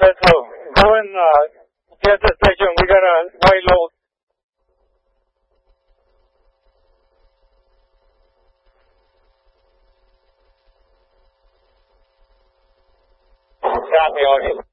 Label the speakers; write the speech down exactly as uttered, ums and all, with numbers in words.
Speaker 1: Let's go. Go and uh, get the station. We got a white load. Copy, August.